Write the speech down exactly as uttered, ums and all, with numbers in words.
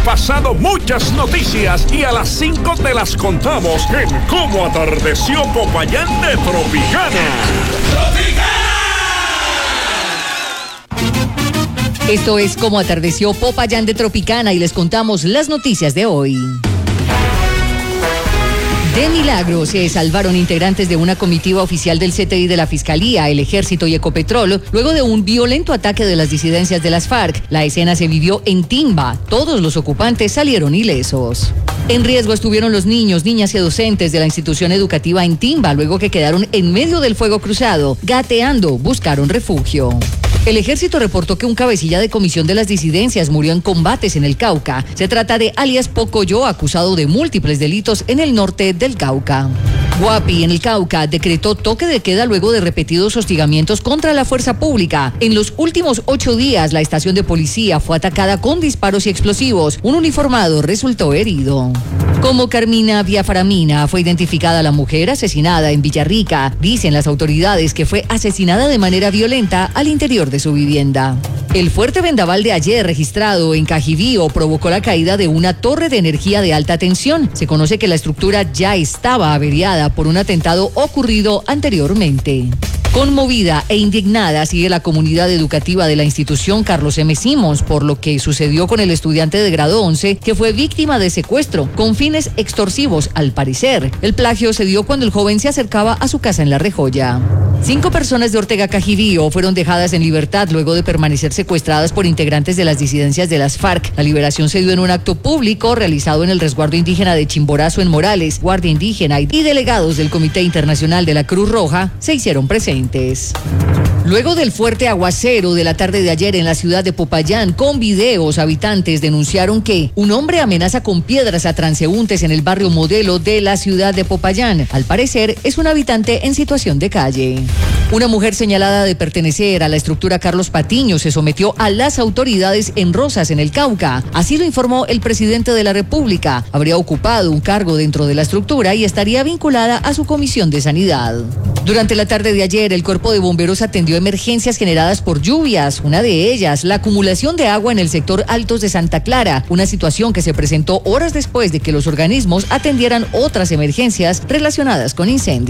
Pasado muchas noticias y a las cinco te las contamos en Cómo Atardeció Popayán de Tropicana. Esto es Cómo Atardeció Popayán de Tropicana y les contamos las noticias de hoy. De milagro se salvaron integrantes de una comitiva oficial del C T I de la Fiscalía, el Ejército y Ecopetrol luego de un violento ataque de las disidencias de las FARC. La escena se vivió en Timba. Todos los ocupantes salieron ilesos. En riesgo estuvieron los niños, niñas y docentes de la institución educativa en Timba, luego que quedaron en medio del fuego cruzado. Gateando, buscaron refugio. El ejército reportó que un cabecilla de comisión de las disidencias murió en combates en el Cauca. Se trata de alias Pocoyo, acusado de múltiples delitos en el norte del Cauca. Guapi, en el Cauca, decretó toque de queda luego de repetidos hostigamientos contra la fuerza pública. En los últimos ocho días, la estación de policía fue atacada con disparos y explosivos. Un uniformado resultó herido. Como Carmina Villafaramina fue identificada la mujer asesinada en Villarrica. Dicen las autoridades que fue asesinada de manera violenta al interior de su vivienda. El fuerte vendaval de ayer registrado en Cajibío provocó la caída de una torre de energía de alta tensión. Se conoce que la estructura ya estaba averiada por un atentado ocurrido anteriormente. Conmovida e indignada sigue la comunidad educativa de la institución Carlos M. Simons por lo que sucedió con el estudiante de grado once que fue víctima de secuestro con fines extorsivos al parecer. El plagio se dio cuando el joven se acercaba a su casa en La Rejoya. Cinco personas de Ortega Cajibío fueron dejadas en libertad luego de permanecer secuestradas por integrantes de las disidencias de las FARC. La liberación se dio en un acto público realizado en el resguardo indígena de Chimborazo en Morales. Guardia Indígena y delegados del Comité Internacional de la Cruz Roja se hicieron presentes. Luego del fuerte aguacero de la tarde de ayer en la ciudad de Popayán, con videos, habitantes denunciaron que un hombre amenaza con piedras a transeúntes en el barrio Modelo de la ciudad de Popayán. Al parecer, es un habitante en situación de calle. Una mujer señalada de pertenecer a la estructura Carlos Patiño se sometió a las autoridades en Rosas, en el Cauca. Así lo informó el presidente de la República. Habría ocupado un cargo dentro de la estructura y estaría vinculada a su comisión de sanidad. Durante la tarde de ayer, el Cuerpo de Bomberos atendió emergencias generadas por lluvias. Una de ellas, la acumulación de agua en el sector Altos de Santa Clara, una situación que se presentó horas después de que los organismos atendieran otras emergencias relacionadas con incendios.